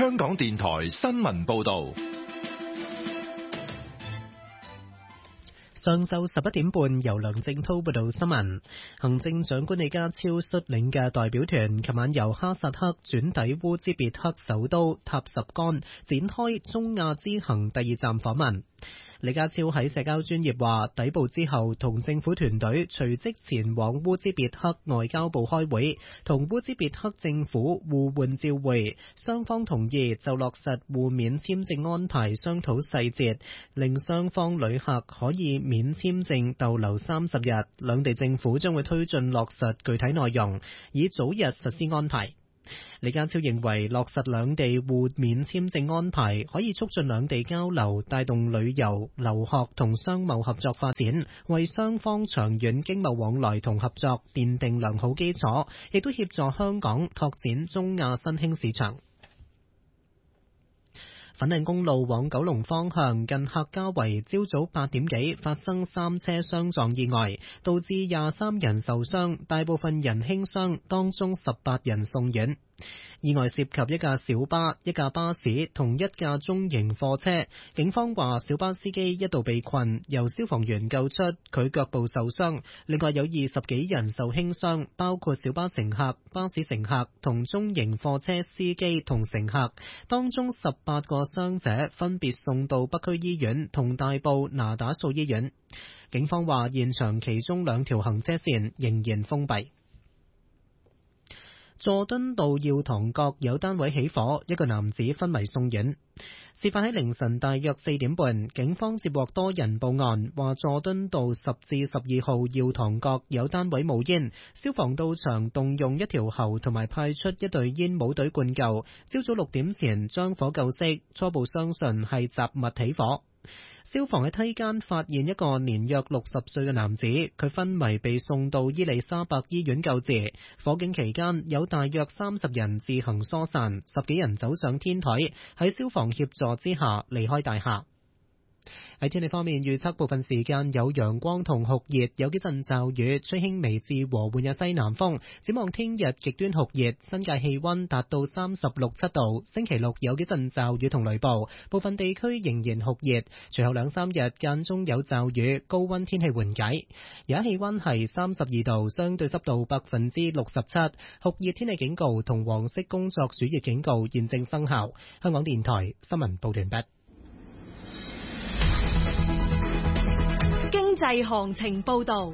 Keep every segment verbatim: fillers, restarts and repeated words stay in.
香港電台新聞報道。 上晝十一點半，由梁正濤報道新聞。行政長官李家超率領嘅代表團，琴晚由哈薩克轉抵烏茲別克首都塔什干，展開中亞之行第二站訪問。李家超喺社交專頁話，抵埗之後同政府團隊隨即前往烏茲別克外交部開會，同烏茲別克政府互換照會，雙方同意就落實互免簽證安排商討細節，令雙方旅客可以免簽證逗留三十日。兩地政府將會推進落實具體內容，以早日實施安排。李家超認為落實兩地互免簽證安排可以促進兩地交流，帶動旅遊、留學同商貿合作發展，為雙方長遠經貿往來同合作奠定良好基礎，亦都協助香港拓展中亞新興市場。粉嶺公路往九龍方向近客家圍，朝早八點幾發生三車相撞意外，導致廿三人受傷，大部分人輕傷，當中十八人送院。意外涉及一架小巴、一架巴士同一架中型貨車。警方話小巴司機一度被困，由消防員救出，佢腳部受傷。另外有二十幾人受輕傷，包括小巴乘客、巴士乘客同中型貨車司機同乘客。當中十八個傷者分別送到北區醫院同大埔那打素醫院。警方話現場其中兩條行車線仍然封閉。佐敦道耀堂閣有單位起火，一個男子昏迷送院。事發喺凌晨大約四點半，警方接獲多人報案，話佐敦道十至十二號耀堂閣有單位冒煙，消防到場動用一條喉同埋派出一隊煙霧隊灌救，朝早六點前將火救熄，初步相信係雜物起火。消防喺梯間發現一個年約六十歲嘅男子，佢昏迷被送到伊利沙伯醫院救治。火警期間有大約三十人自行疏散，十幾人走上天台，喺消防協助之下離開大廈。喺天氣方面，預測部分時間有陽光同酷熱，有幾陣驟雨，吹輕微至和緩嘅西南風。展望聽日極端酷熱，新界氣溫達到三十六七度。星期六有幾陣驟雨同雷暴，部分地區仍然酷熱。隨後兩三日間中有驟雨，高溫天氣緩解。而家氣溫係三十二度，相對濕度百分之六十七。酷熱天氣警告同黃色工作暑熱警告現正生效。香港電台新聞報道完畢。 經濟行情報道。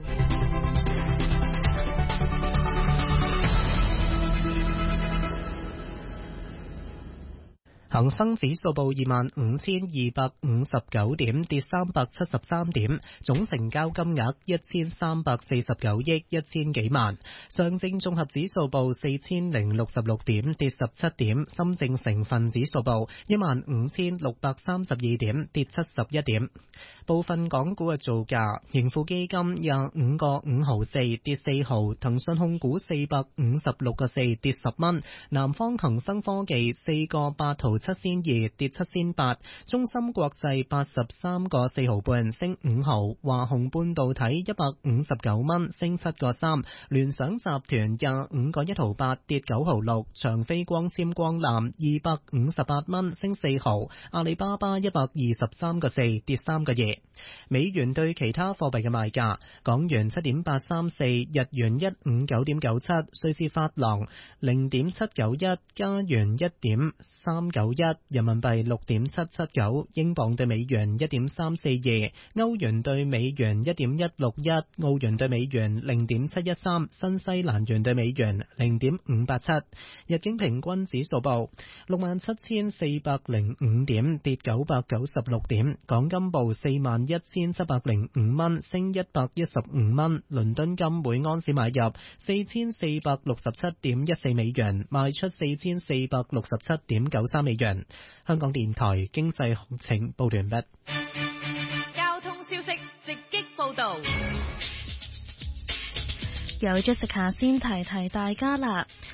恒生指數報二萬五千二百五十九點，跌三百七十三點，總成交金額一千三百四十九億一千幾萬。上證綜合指數報四千零六十六點，跌十七點。深證成分指數報一萬五千六百三十二點，跌七十一點。部分港股嘅造價：盈富基金廿五個五毫四，跌四毫；騰訊控股四百五十六個四，跌十蚊；南方恒生科技四個八毫七仙二，跌七仙八；中芯國際八十三個四毫半，升五毫；華虹半導體一百五十九蚊，升七個三；聯想集團廿五個一毫八，跌九毫六；長飛光纖光纜二百五十八蚊，升四毫；阿里巴巴一百二十三個四，跌三個二。美元對其他貨幣嘅賣價：港元七點八三四，日元一五九點九七，瑞士法郎零點七九一，加元一點三九一，人民幣六點七七九，英鎊對美元一點三四二，歐元對美元一點一六一，澳元對美元零點七一三，新西蘭元對美元零點五八七。日經平均指數報六萬七千四百零五點，跌九百九十六點。港金報四萬一千七百零五蚊，升一百一十五蚊。倫敦金每盎司買入四千四百六十七點一四美元，賣出四千四百六十七點九三美元。香港電台經濟行情報完畢。 交通消息直擊報道。 有 Jessica 先提提大家啦。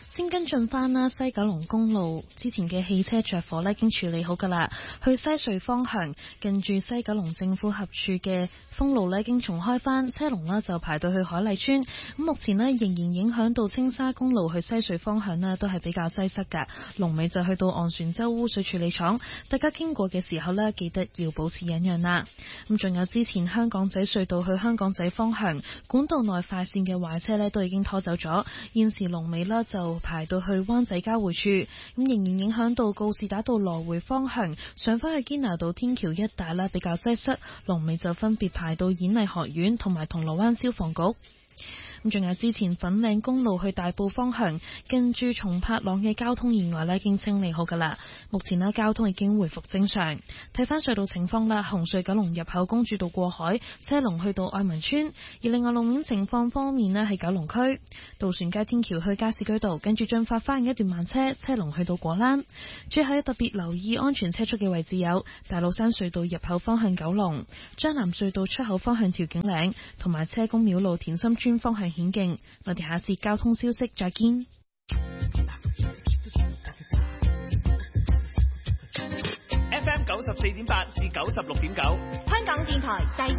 先跟進翻啦，西九龍公路之前嘅汽車着火呢已經處理好噶啦。去西隧方向近住西九龍政府合署嘅封路呢已經重開翻，車龍呢就排到去海麗村。咁目前呢仍然影響到青沙公路去西隧方向呢都係比較擠塞噶，龍尾就去到昂船洲污水處理廠。大家經過嘅時候呢，記得要保持忍讓啦。咁仲有之前香港仔隧道去香港仔方向管道內快線嘅壞車呢都已經拖走咗，現時龍尾呢就排到去灣仔交匯處，咁仍然影響到告士打道來回方向上返去堅拿道天橋一帶啦，比較擠塞，龍尾就分別排到演藝學院同埋銅鑼灣消防局。咁仲有之前粉嶺公路去大埔方向近住松柏塱嘅交通意外呢已經清理好噶啦，目前呢交通已經回復正常。睇翻隧道情況啦，紅隧九龍入口公主道過海車龍去到愛民村，而另外路面情況方面呢，喺九龍區渡船街天橋去加士居道跟住進發翻嘅一段慢車，車龍去到果欄。最後特別留意安全車速嘅位置有大老山隧道入口方向九龍、將南隧道出口方向調景嶺同埋車公廟路田心村方向顯徑。我哋下一節交通消息再見。 F M 九十四點八至九十六點九， 香港電台第